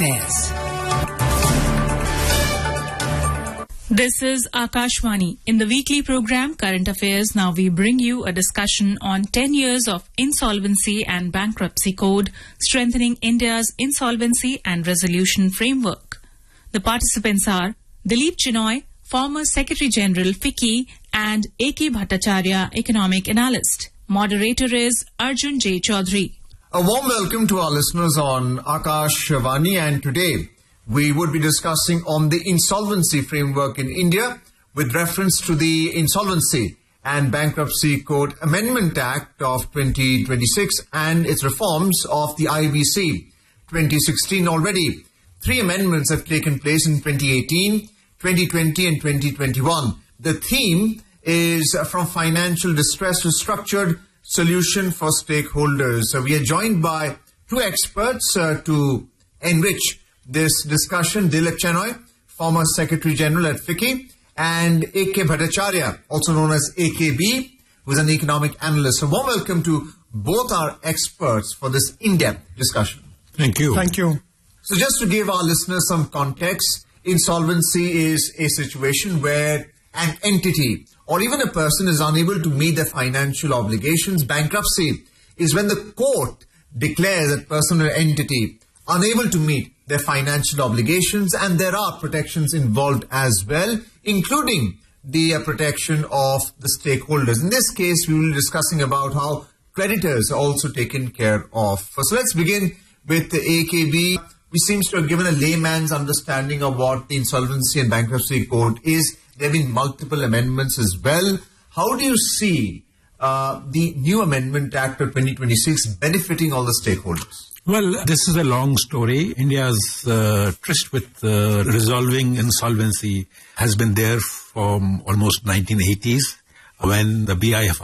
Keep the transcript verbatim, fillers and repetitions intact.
Affairs. This is Akashvani. In the weekly program Current Affairs, now we bring you a discussion on ten years of Insolvency and Bankruptcy Code, strengthening India's insolvency and resolution framework. The participants are Dilip Chinoy, former Secretary General F I C C I, and A K Bhattacharya, economic analyst. Moderator is Arjun J. Chaudhary. A warm welcome to our listeners on Akashvani, and today we would be discussing on the insolvency framework in India with reference to the Insolvency and Bankruptcy Code Amendment Act of twenty twenty-six and its reforms of the I B C twenty sixteen. Already, three amendments have taken place in twenty eighteen, twenty twenty and twenty twenty-one. The theme is from financial distress to structured solution for stakeholders. So we are joined by two experts uh, to enrich this discussion: Dilip Chinoy, former Secretary General at F I C C I, and A K Bhattacharya, also known as A K B, who is an economic analyst. So warm welcome to both our experts for this in-depth discussion. Thank you. Thank you. So just to give our listeners some context, insolvency is a situation where an entity or even a person is unable to meet their financial obligations. Bankruptcy is when the court declares that person or entity unable to meet their financial obligations, and there are protections involved as well, including the uh, protection of the stakeholders. In this case, we will be discussing about how creditors are also taken care of. So let's begin with the A K B. We seem to have given a layman's understanding of what the Insolvency and Bankruptcy Code is. There have been multiple amendments as well. How do you see uh, the new Amendment Act of twenty twenty-six benefiting all the stakeholders? Well, this is a long story. India's uh, tryst with uh, resolving insolvency has been there from almost nineteen eighties, when the B I F